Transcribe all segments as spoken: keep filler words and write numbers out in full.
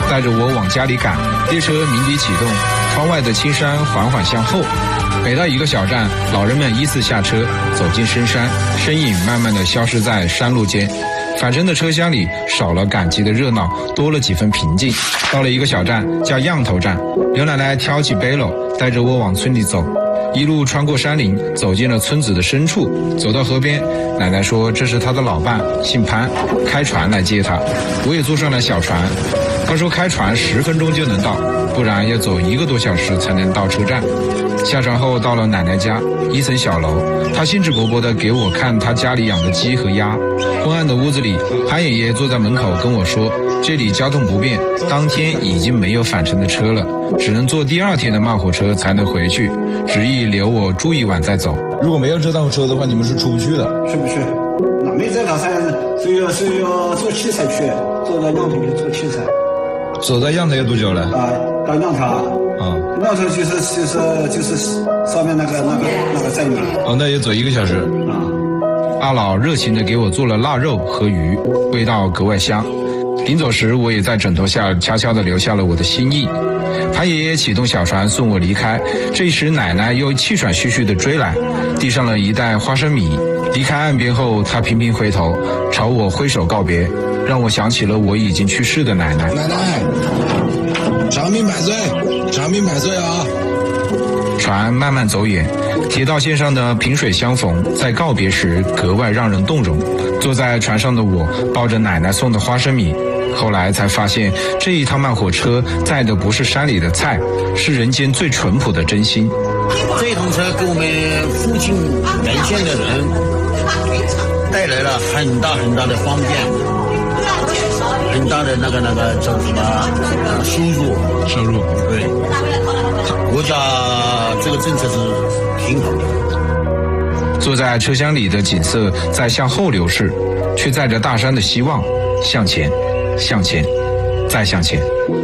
带着我往家里赶。列车鸣笛启动，窗外的青山缓缓向后。每到一个小站，老人们依次下车，走进深山，身影慢慢地消失在山路间。返程的车厢里少了赶集的热闹，多了几分平静。到了一个小站，叫样头站，刘奶奶挑起背篓，带着我往村里走。一路穿过山林，走进了村子的深处。走到河边，奶奶说这是她的老伴，姓潘，开船来接她。我也坐上了小船。她说开船十分钟就能到，不然要走一个多小时才能到车站。下船后到了奶奶家，一层小楼，她兴致勃勃地给我看她家里养的鸡和鸭。昏暗的屋子里，潘爷爷坐在门口跟我说，这里交通不便，当天已经没有返程的车了，只能坐第二天的慢火车才能回去，执意留我住一晚再走。 如果没有这趟车的话，你们是出不去的。 出不去，那没这趟车，所以要所以要坐汽车去，坐到样头就坐汽车。 走到样头要多久了？ 啊，到样头啊。啊，样头就是就是就是上面那个那个那个站嘛。 哦，那也走一个小时。啊。 阿老热情地给我做了腊肉和鱼，味道格外香。临走时，我也在枕头下悄悄地留下了我的心意。潘爷爷启动小船送我离开，这时奶奶又气喘吁吁地追来，递上了一袋花生米。离开岸边后，她频频回头，朝我挥手告别，让我想起了我已经去世的奶奶。 奶奶，长命百岁，长命百岁啊！ 船慢慢走远，铁道线上的萍水相逢，在告别时格外让人动容。坐在船上的我，抱着奶奶送的花生米，后来才发现，这一趟慢火车载的不是山里的菜，是人间最淳朴的真心。 这趟车给我们附近沿线的人带来了很大很大的方便，很大的那个那个叫什么收入收入对，国家这个政策是挺好的。 坐在车厢里的景色在向后流逝，却载着大山的希望，向前，向前，再向前。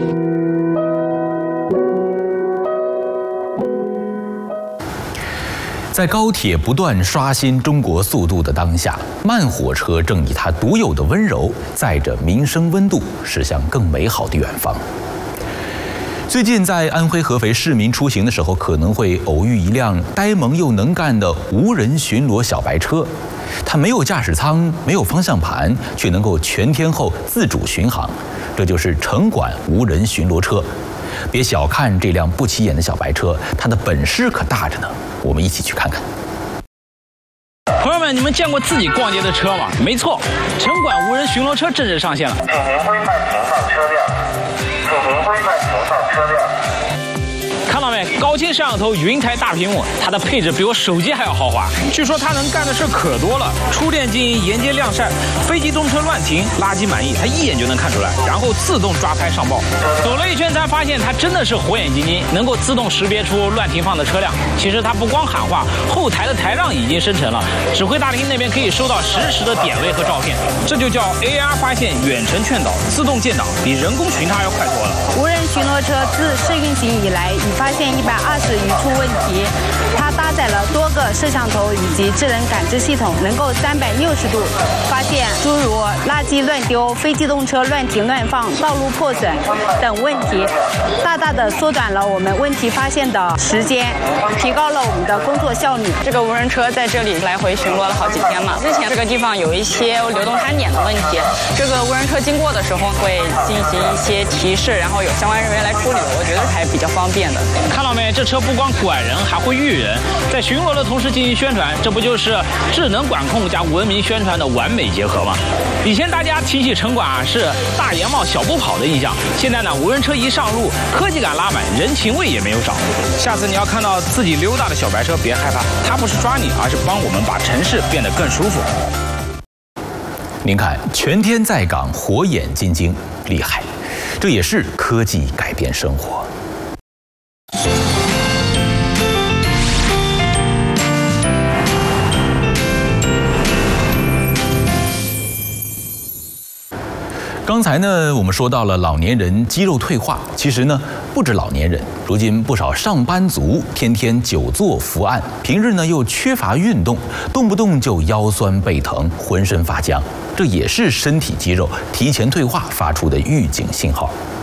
在高铁不断刷新中国速度的当下，慢火车正以它独有的温柔，载着民生温度，驶向更美好的远方。最近在安徽合肥市民出行的时候，可能会偶遇一辆呆萌又能干的无人巡逻小白车。它没有驾驶舱，没有方向盘，却能够全天候自主巡航。这就是城管无人巡逻车。别小看这辆不起眼的小白车，它的本事可大着呢。我们一起去看看。 朋友们，你们见过自己逛街的车吗？没错，城管无人巡逻车正式上线了。 请您规范停放车辆，请您规范停放车辆。 看到没？高清摄像头、云台大屏幕，它的配置比我手机还要豪华。据说它能干的事可多了，出店经营、沿街晾晒、非机动车乱停、垃圾满意，它一眼就能看出来，然后自动抓拍上报。走了一圈才发现，它真的是火眼金睛，能够自动识别出乱停放的车辆。其实它不光喊话，后台的台让已经生成了，指挥大厅那边可以收到实时的点位和照片，这就叫 A R 发现、远程劝导、自动建档，比人工巡查要快多了。 无人巡逻车自试运行以来，已发现一百二十余处问题。它搭载了多个摄像头以及智能感知系统，能够三百六十度发现诸如垃圾乱丢、非机动车乱停乱放、道路破损等问题，大大的缩短了我们问题发现的时间，提高了我们的工作效率。 这个无人车在这里来回巡逻了好几天嘛。之前这个地方有一些流动摊点的问题，这个无人车经过的时候会进行一些提示，然后有相关人员来处理，我觉得还比较方便的。 看到没？这车不光管人，还会育人，在巡逻的同时进行宣传，这不就是智能管控加文明宣传的完美结合吗？以前大家提起城管啊是大檐帽小步跑的印象，现在呢无人车一上路，科技感拉满，人情味也没有少。下次你要看到自己溜达的小白车，别害怕，它不是抓你，而是帮我们把城市变得更舒服。 您看，全天在岗，火眼金睛，厉害！这也是科技改变生活。刚才呢，我们说到了老年人肌肉退化，其实呢，不止老年人，如今不少上班族天天久坐伏案，平日呢又缺乏运动，动不动就腰酸背疼、浑身发僵，这也是身体肌肉提前退化发出的预警信号。